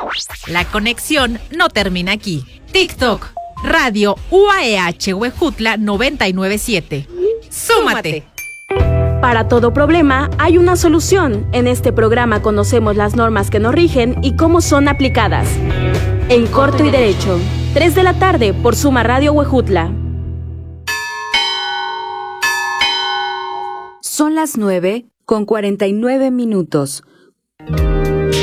La conexión no termina aquí. TikTok, Radio UAEH Huejutla 997. ¡Súmate! Para todo problema hay una solución. En este programa conocemos las normas que nos rigen y cómo son aplicadas. En Corto y Derecho, 3 de la tarde por Suma Radio Huejutla. Son las 9:49.